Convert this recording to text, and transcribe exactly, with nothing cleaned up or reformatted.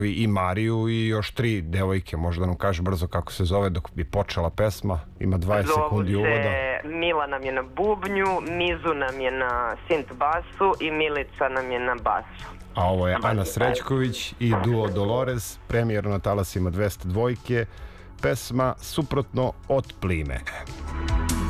i Mariju i još tri devojke, možda nam kažeš brzo kako se zove dok bi počela pesma, ima dvadeset sekundi uvoda. Zovu se Mila nam je na bubnju, Mizu nam je na synth basu i Milica nam je na basu. A ovo je Ana Srećković i duo Dolores, premijerno na talasima dvesta dva, pesma Suprotno od plime.